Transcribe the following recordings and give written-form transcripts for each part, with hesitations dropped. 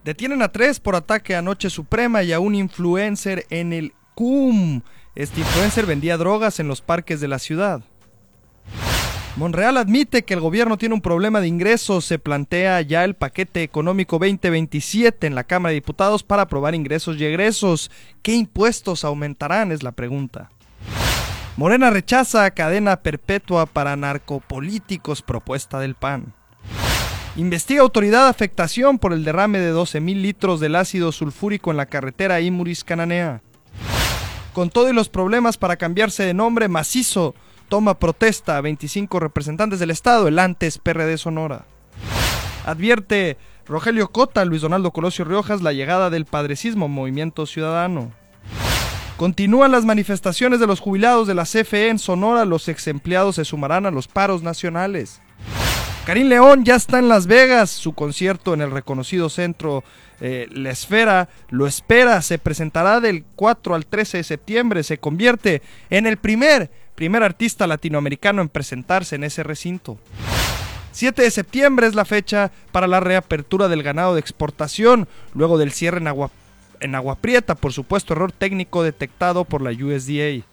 Detienen a 3 por ataque a Noche Suprema y a un influencer en el CUM. Este influencer vendía drogas en los parques de la ciudad. Monreal admite que el gobierno tiene un problema de ingresos. Se plantea ya el paquete económico 2027 en la Cámara de Diputados para aprobar ingresos y egresos. ¿Qué impuestos aumentarán? Es la pregunta. Morena rechaza cadena perpetua para narcopolíticos, propuesta del PAN. Investiga autoridad afectación por el derrame de 12,000 litros del ácido sulfúrico en la carretera Imuris-Cananea. Con todo y los problemas para cambiarse de nombre, Macizo toma protesta a 25 representantes del Estado, el antes PRD Sonora. Advierte Rogelio Cota, Luis Donaldo Colosio Riojas, la llegada del padrecismo, Movimiento Ciudadano. Continúan las manifestaciones de los jubilados de la CFE en Sonora, los exempleados se sumarán a los paros nacionales. Karim León ya está en Las Vegas, su concierto en el reconocido centro La Esfera lo espera, se presentará del 4 al 13 de septiembre, se convierte en el primer artista latinoamericano en presentarse en ese recinto. 7 de septiembre es la fecha para la reapertura del ganado de exportación, luego del cierre en Agua Prieta, por supuesto error técnico detectado por la USDA.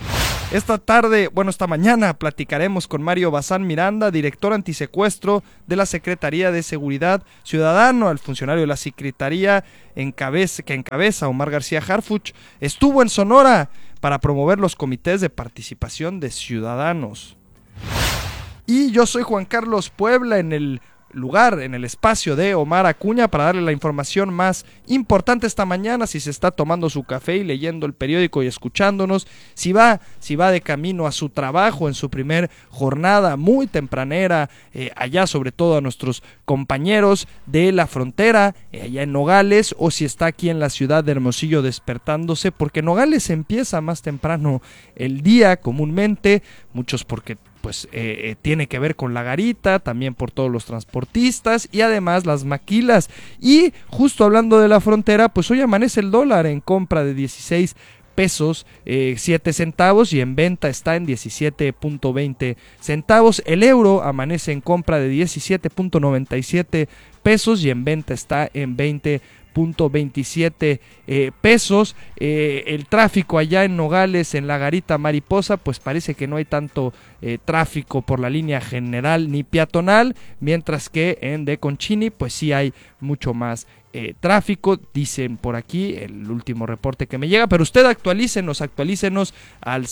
Esta mañana platicaremos con Mario Bazán Miranda, director antisecuestro de la Secretaría de Seguridad Ciudadana, el funcionario de la Secretaría que encabeza Omar García Harfuch, estuvo en Sonora para promover los comités de participación de ciudadanos. Y yo soy Juan Carlos Puebla en el espacio de Omar Acuña para darle la información más importante esta mañana. Si se está tomando su café y leyendo el periódico y escuchándonos, si va de camino a su trabajo en su primer jornada muy tempranera, allá sobre todo a nuestros compañeros de la frontera, allá en Nogales, o si está aquí en la ciudad de Hermosillo despertándose, porque Nogales empieza más temprano el día comúnmente, muchos porque tiene que ver con la garita, también por todos los transportistas y además las maquilas. Y justo hablando de la frontera, pues hoy amanece el dólar en compra de 16 pesos 7 centavos y en venta está en 17.20 centavos. El euro amanece en compra de 17.97 pesos y en venta está en 20.27 pesos. El tráfico allá en Nogales, en la garita Mariposa, pues parece que no hay tanto tráfico por la línea general ni peatonal, mientras que en De Conchini pues sí hay mucho más tráfico, dicen por aquí, el último reporte que me llega, pero usted actualícenos al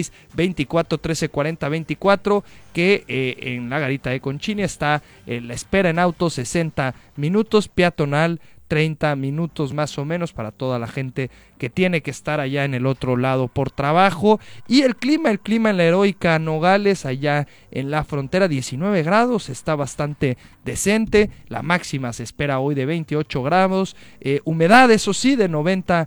6624134024, que en la garita de Conchini está la espera en auto 60 minutos, peatonal 30 minutos más o menos para toda la gente que tiene que estar allá en el otro lado por trabajo. Y el clima en la heroica Nogales, allá en la frontera, 19 grados, está bastante decente. La máxima se espera hoy de 28 grados. Humedad, eso sí, de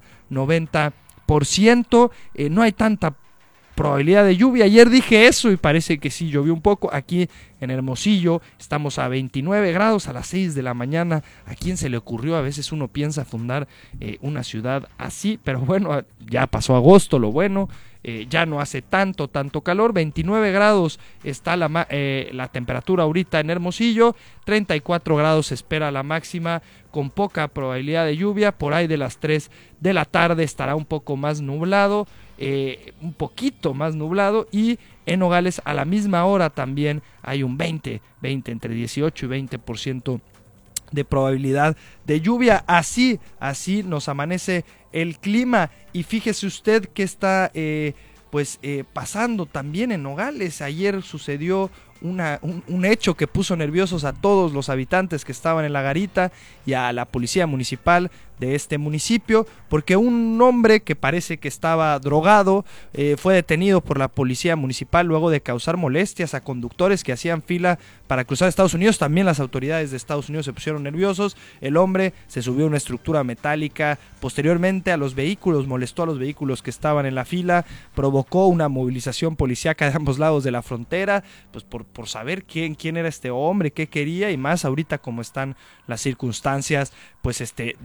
90%. No hay tanta probabilidad de lluvia. Ayer dije eso y parece que sí llovió un poco. Aquí en Hermosillo estamos a 29 grados a las 6 de la mañana. ¿A quién se le ocurrió? A veces uno piensa fundar una ciudad así, pero bueno, ya pasó agosto, lo bueno, ya no hace tanto calor. 29 grados está la temperatura ahorita en Hermosillo, 34 grados se espera la máxima, con poca probabilidad de lluvia. Por ahí de las 3 de la tarde estará un poco más nublado, un poquito más nublado, y en Nogales a la misma hora también hay un 20 entre 18 y 20% de probabilidad de lluvia. Así nos amanece el clima. Y fíjese usted que está pasando también en Nogales. Ayer sucedió un hecho que puso nerviosos a todos los habitantes que estaban en la garita y a la policía municipal de este municipio, porque un hombre que parece que estaba drogado fue detenido por la policía municipal luego de causar molestias a conductores que hacían fila para cruzar a Estados Unidos. También las autoridades de Estados Unidos se pusieron nerviosos. El hombre se subió a una estructura metálica posteriormente a los vehículos, molestó a los vehículos que estaban en la fila, provocó una movilización policíaca de ambos lados de la frontera, pues por saber quién era este hombre, qué quería, y más ahorita como están las circunstancias, pues de milagro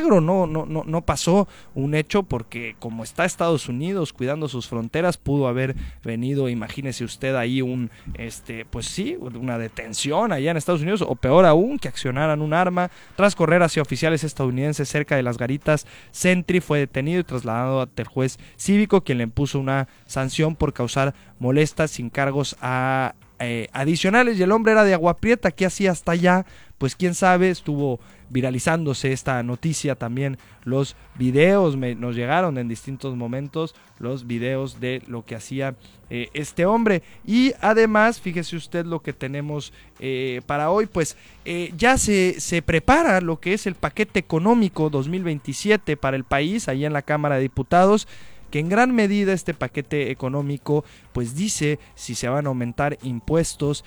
milagro, no pasó un hecho, porque como está Estados Unidos cuidando sus fronteras, pudo haber venido, imagínese usted ahí pues sí, una detención allá en Estados Unidos, o peor aún, que accionaran un arma. Tras correr hacia oficiales estadounidenses cerca de las garitas, Sentry fue detenido y trasladado ante el juez cívico, quien le impuso una sanción por causar molestias sin cargos adicionales. Y el hombre era de Agua Prieta. ¿Qué hacía hasta allá? Pues quién sabe. Estuvo viralizándose esta noticia también. Los videos nos llegaron en distintos momentos, los videos de lo que hacía este hombre. Y además, fíjese usted lo que tenemos para hoy, pues ya se prepara lo que es el paquete económico 2027 para el país, ahí en la Cámara de Diputados, que en gran medida este paquete económico pues dice si se van a aumentar impuestos,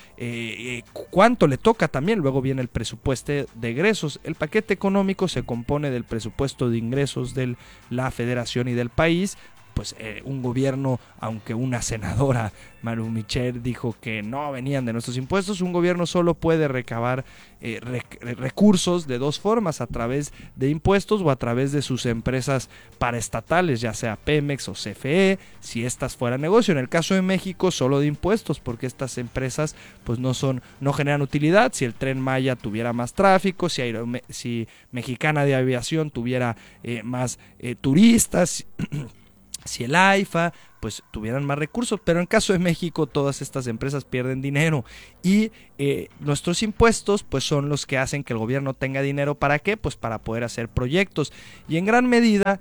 cuánto le toca también. Luego viene el presupuesto de egresos. El paquete económico se compone del presupuesto de ingresos de la federación y del país. Pues un gobierno, aunque una senadora, Maru Michel, dijo que no venían de nuestros impuestos, un gobierno solo puede recabar recursos de dos formas: a través de impuestos o a través de sus empresas paraestatales, ya sea Pemex o CFE, si estas fueran negocio. En el caso de México, solo de impuestos, porque estas empresas pues no generan utilidad. Si el Tren Maya tuviera más tráfico, si Mexicana de Aviación tuviera más turistas, si el AIFA pues tuvieran más recursos. Pero en caso de México, todas estas empresas pierden dinero, y nuestros impuestos pues son los que hacen que el gobierno tenga dinero. ¿Para qué? Pues para poder hacer proyectos, y en gran medida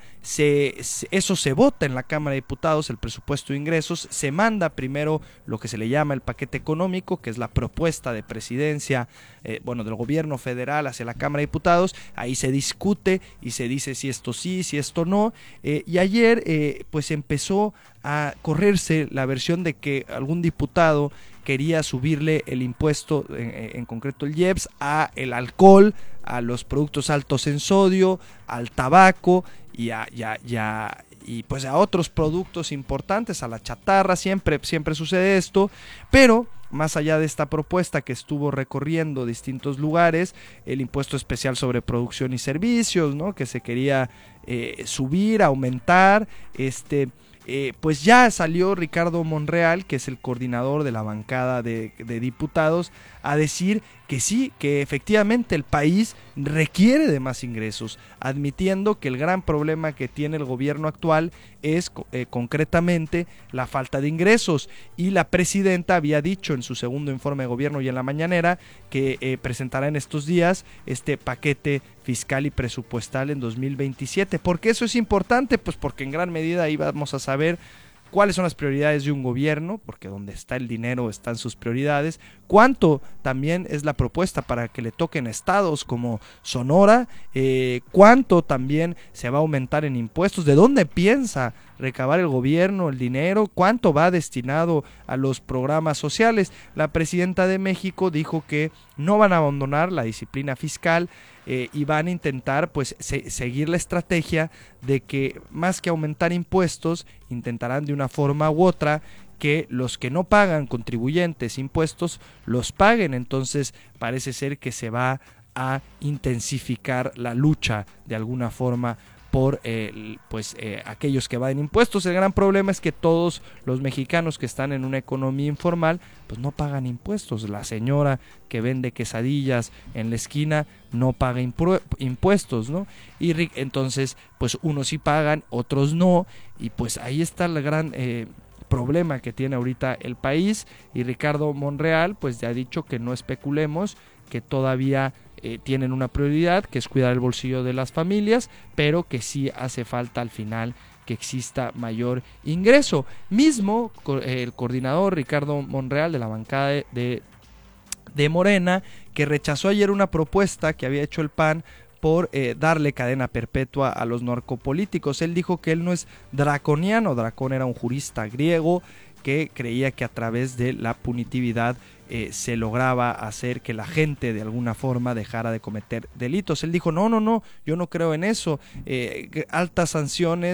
eso se vota en la Cámara de Diputados. El presupuesto de ingresos se manda primero lo que se le llama el paquete económico, que es la propuesta de presidencia del gobierno federal hacia la Cámara de Diputados. Ahí se discute y se dice si esto sí, si esto no, y ayer pues empezó a correrse la versión de que algún diputado quería subirle el impuesto, en concreto el IEPS, a el alcohol, a los productos altos en sodio, al tabaco y pues a otros productos importantes, a la chatarra. Siempre sucede esto, pero más allá de esta propuesta que estuvo recorriendo distintos lugares, el impuesto especial sobre producción y servicios, ¿no?, que se quería subir, aumentar, pues ya salió Ricardo Monreal, que es el coordinador de la bancada de diputados, a decir que sí, que efectivamente el país requiere de más ingresos, admitiendo que el gran problema que tiene el gobierno actual es concretamente la falta de ingresos. Y la presidenta había dicho en su segundo informe de gobierno y en la mañanera que presentará en estos días este paquete fiscal y presupuestal en 2027. ¿Por qué eso es importante? Pues porque en gran medida ahí vamos a saber cuáles son las prioridades de un gobierno, porque donde está el dinero están sus prioridades. Cuánto también es la propuesta para que le toquen estados como Sonora, cuánto también se va a aumentar en impuestos, de dónde piensa recabar el gobierno el dinero, cuánto va destinado a los programas sociales. La presidenta de México dijo que no van a abandonar la disciplina fiscal, y van a intentar pues seguir la estrategia de que más que aumentar impuestos, intentarán de una forma u otra que los que no pagan, contribuyentes, impuestos, los paguen. Entonces parece ser que se va a intensificar la lucha de alguna forma por aquellos que evaden impuestos. El gran problema es que todos los mexicanos que están en una economía informal pues no pagan impuestos. La señora que vende quesadillas en la esquina no paga impuestos, ¿no? Y entonces pues unos sí pagan, otros no, y pues ahí está el gran problema que tiene ahorita el país. Y Ricardo Monreal pues ya ha dicho que no especulemos, que todavía tienen una prioridad, que es cuidar el bolsillo de las familias, pero que sí hace falta al final que exista mayor ingreso. Mismo el coordinador Ricardo Monreal de la bancada de Morena, que rechazó ayer una propuesta que había hecho el PAN por darle cadena perpetua a los narcopolíticos. Él dijo que él no es draconiano. Dracón era un jurista griego que creía que a través de la punitividad se lograba hacer que la gente de alguna forma dejara de cometer delitos. Él dijo, no, yo no creo en eso. Altas sanciones,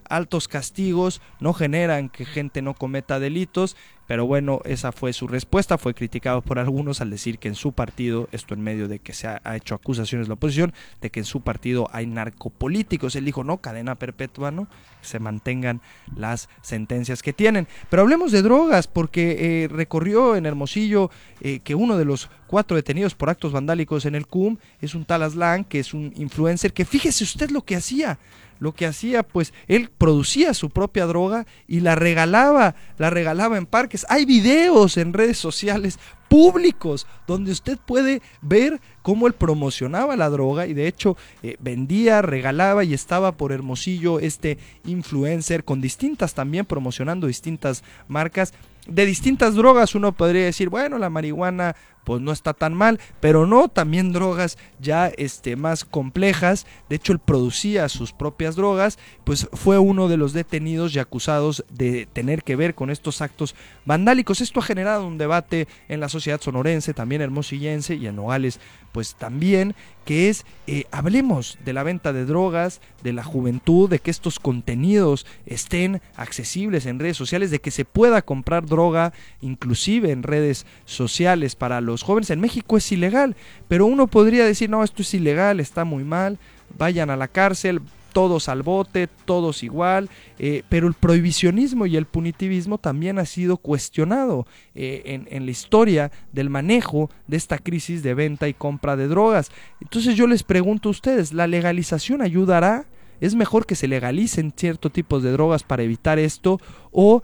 altos castigos no generan que gente no cometa delitos, pero bueno, esa fue su respuesta. Fue criticado por algunos al decir que en su partido, esto en medio de que se ha hecho acusaciones la oposición, de que en su partido hay narcopolíticos. Él dijo, no, cadena perpetua, no, se mantengan las sentencias que tienen. Pero hablemos de drogas, porque recorrió en Hermosillo que uno de los 4 detenidos por actos vandálicos en el CUM es un tal Aslan, que es un influencer, que fíjese usted lo que hacía, pues él producía su propia droga y la regalaba en parques. Hay videos en redes sociales públicos donde usted puede ver cómo él promocionaba la droga y de hecho vendía, regalaba, y estaba por Hermosillo este influencer con distintas, también promocionando distintas marcas de distintas drogas. Uno podría decir, bueno, la marihuana pues no está tan mal, pero no, también drogas ya más complejas. De hecho, él producía sus propias drogas, pues fue uno de los detenidos y acusados de tener que ver con estos actos vandálicos. Esto ha generado un debate en la sociedad sonorense, también hermosillense y en Nogales, pues también, que es, hablemos de la venta de drogas, de la juventud, de que estos contenidos estén accesibles en redes sociales, de que se pueda comprar droga inclusive en redes sociales para los jóvenes. En México es ilegal, pero uno podría decir, no, esto es ilegal, está muy mal, vayan a la cárcel, todos al bote, todos igual, pero el prohibicionismo y el punitivismo también ha sido cuestionado en la historia del manejo de esta crisis de venta y compra de drogas. Entonces yo les pregunto a ustedes, ¿la legalización ayudará? ¿Es mejor que se legalicen ciertos tipos de drogas para evitar esto? ¿O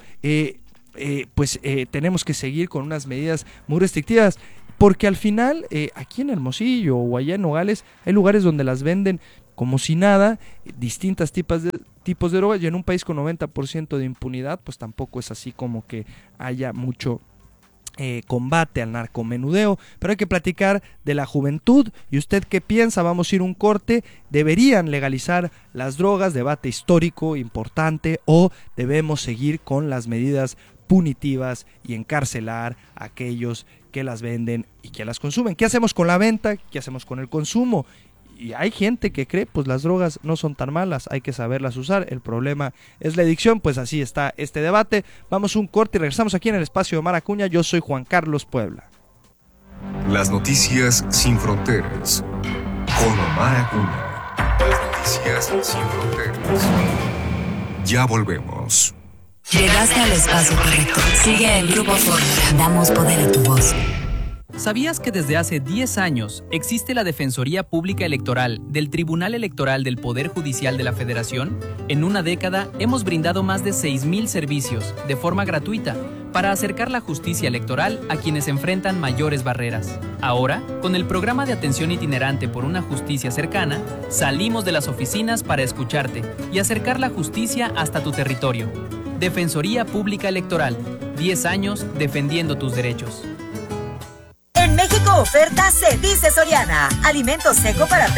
tenemos que seguir con unas medidas muy restrictivas? Porque al final, aquí en Hermosillo o allá en Nogales, hay lugares donde las venden como si nada, distintos tipos de drogas, y en un país con 90% de impunidad, pues tampoco es así como que haya mucho combate al narcomenudeo. Pero hay que platicar de la juventud. ¿Y usted qué piensa? Vamos a ir a un corte. ¿Deberían legalizar las drogas? Debate histórico importante. ¿O debemos seguir con las medidas punitivas y encarcelar a aquellos que las venden y que las consumen? ¿Qué hacemos con la venta? ¿Qué hacemos con el consumo? Y hay gente que cree, pues las drogas no son tan malas, hay que saberlas usar, el problema es la adicción. Pues así está este debate. Vamos a un corte y regresamos aquí en el espacio de Omar Acuña. Yo soy Juan Carlos Puebla. Las noticias sin fronteras con Omar Acuña. Las noticias sin fronteras. Ya volvemos. Llegaste al espacio correcto. Sigue el Grupo Fórmula. Damos poder a tu voz. ¿Sabías que desde hace 10 años existe la Defensoría Pública Electoral del Tribunal Electoral del Poder Judicial de la Federación? En una década hemos brindado más de 6,000 servicios de forma gratuita para acercar la justicia electoral a quienes enfrentan mayores barreras. Ahora, con el programa de atención itinerante por una justicia cercana, salimos de las oficinas para escucharte y acercar la justicia hasta tu territorio. Defensoría Pública Electoral, 10 años defendiendo tus derechos. En México oferta Se Dice Soriana. Alimento seco para